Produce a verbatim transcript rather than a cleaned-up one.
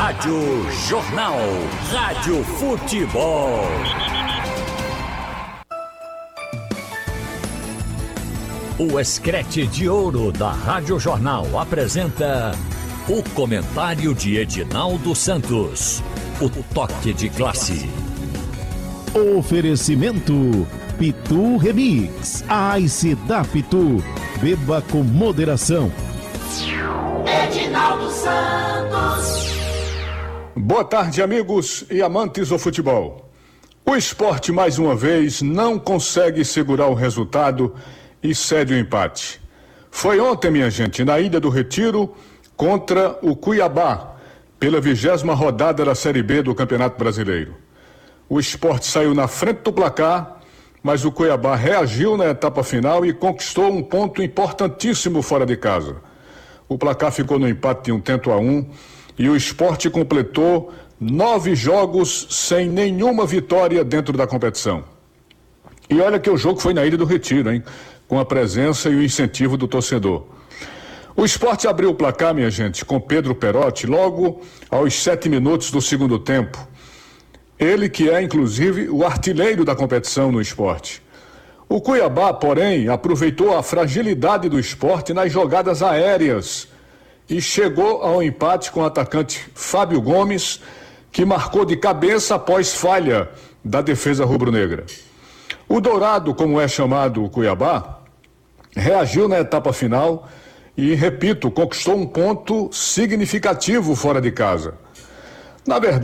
Rádio Jornal. Rádio Futebol. O Escrete de Ouro da Rádio Jornal apresenta o comentário de Edinaldo Santos. O toque de classe. Oferecimento Pitu Remix. A Ice da Pitu. Beba com moderação. Edinaldo Santos. Boa tarde, amigos e amantes do futebol. O Sport, mais uma vez, não consegue segurar o resultado e cede o empate. Foi ontem, minha gente, na Ilha do Retiro, contra o Cuiabá, pela vigésima rodada da Série B do Campeonato Brasileiro. O Sport saiu na frente do placar, mas o Cuiabá reagiu na etapa final e conquistou um ponto importantíssimo fora de casa. O placar ficou no empate de um tento a um e o Sport completou nove jogos sem nenhuma vitória dentro da competição. E olha que o jogo foi na Ilha do Retiro, hein? Com a presença e o incentivo do torcedor. O Sport abriu o placar, minha gente, com Pedro Perotti, logo aos sete minutos do segundo tempo. Ele que é, inclusive, o artilheiro da competição no Sport. O Cuiabá, porém, aproveitou a fragilidade do Sport nas jogadas aéreas e chegou ao empate com o atacante Fábio Gomes, que marcou de cabeça após falha da defesa rubro-negra. O Dourado, como é chamado o Cuiabá, reagiu na etapa final e, repito, conquistou um ponto significativo fora de casa. Na verdade,